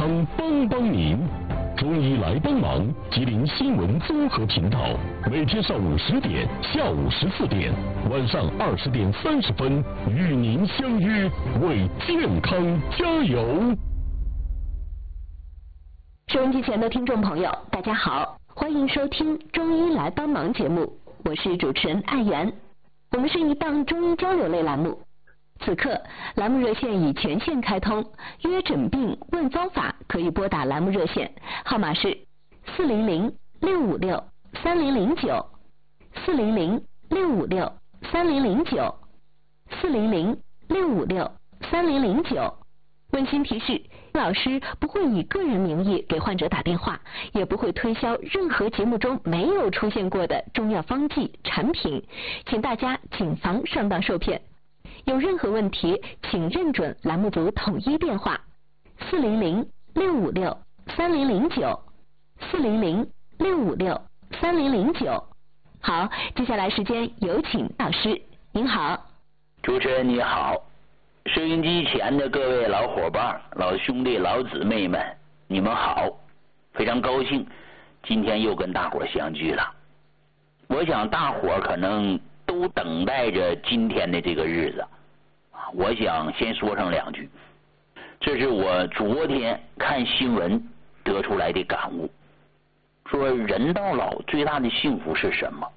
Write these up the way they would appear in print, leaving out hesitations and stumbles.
康帮帮您，中医来帮忙，吉林新闻综合频道，每天上午10点、下午14点、晚上20点30分，与您相约，为健康加油。 收音机前的听众朋友，大家好，欢迎收听《中医来帮忙》节目，我是主持人艾媛。我们是一档中医交流类栏目。此刻，栏目热线已全线开通，约诊病问方法可以拨打栏目热线，号码是400-656-3009，400-656-3009。温馨提示：老师不会以个人名义给患者打电话，也不会推销任何节目中没有出现过的中药方剂产品，请大家谨防上当受骗。有任何问题，请认准栏目组统一电话400-656-3009，400-656-3009。好，接下来时间有请老师，您好。 主持人你好，收音机前的各位老伙伴、老兄弟、老姊妹们，你们好，非常高兴今天又跟大伙相聚了。我想大伙可能都等待着今天的这个日子，我想先说上两句，这是我昨天看新闻得出来的感悟。说人到老最大的幸福是什么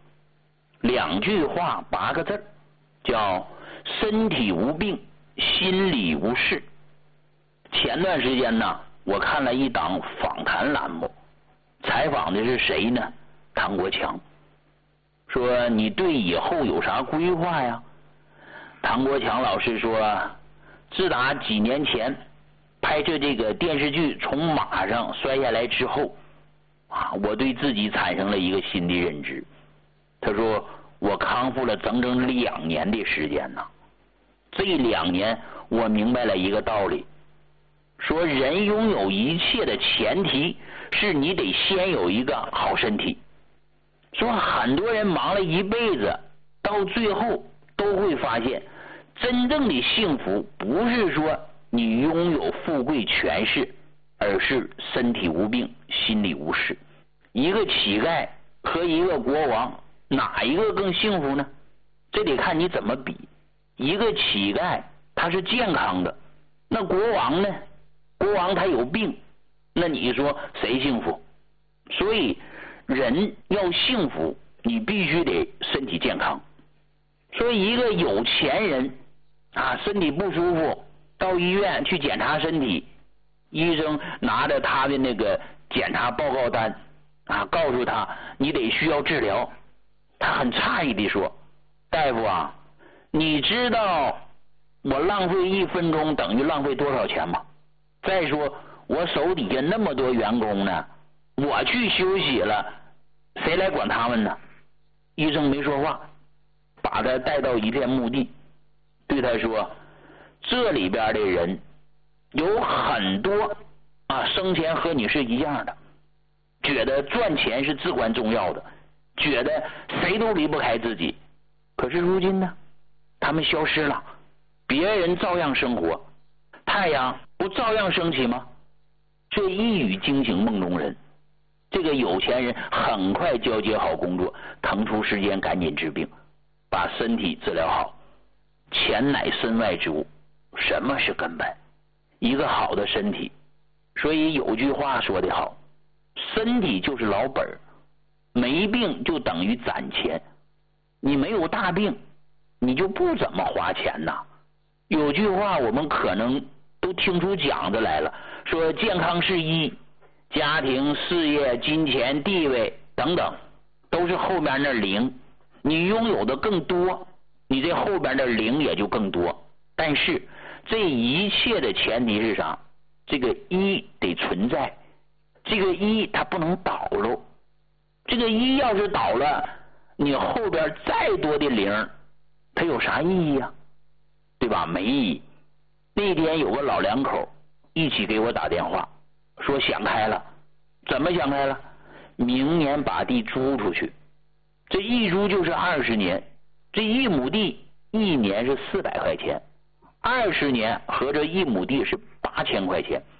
？2句话8个字，叫身体无病，心理无事。前段时间呢，我看了一档访谈栏目，采访的是谁呢？唐国强。说你对以后有啥规划呀？唐国强老师说，自打几年前拍摄这个电视剧从马上摔下来之后我对自己产生了一个新的认知。他说我康复了整整2年的时间呢。这2年我明白了一个道理，说人拥有一切的前提是你得先有一个好身体。说很多人忙了一辈子，到最后都会发现，真正的幸福不是说你拥有富贵权势，而是身体无病，心理无事。一个乞丐和一个国王，哪一个更幸福呢？这得看你怎么比。一个乞丐他是健康的，那国王呢？国王他有病，那你说谁幸福？所以人要幸福，你必须得身体健康。说一个有钱人身体不舒服，到医院去检查身体，医生拿着他的那个检查报告单告诉他你得需要治疗。他很诧异地说，大夫啊，你知道我浪费1分钟等于浪费多少钱吗？再说我手底下那么多员工呢，我去休息了，谁来管他们呢？医生没说话，把他带到一片墓地，对他说，这里边的人有很多生前和你是一样的，觉得赚钱是至关重要的，觉得谁都离不开自己。可是如今呢，他们消失了，别人照样生活，太阳不照样升起吗？这一语惊醒梦中人。这个有钱人很快交接好工作，腾出时间赶紧治病，把身体治疗好。钱乃身外之物，什么是根本？一个好的身体。所以有句话说得好，身体就是老本，没病就等于攒钱。你没有大病，你就不怎么花钱呐。有句话我们可能都听出讲的来了，说健康是一，家庭、事业、金钱、地位等等都是后面那0，你拥有的更多，你这后边的0也就更多。但是这一切的前提是啥？这个1得存在，这个1它不能倒喽。这个1要是倒了，你后边再多的0，它有啥意义啊？对吧？没意义。那天有个老2口一起给我打电话，说想开了。怎么想开了？明年把地租出去，这一租就是20年，这1亩地1年是400块钱，20年合着1亩地是8000块钱。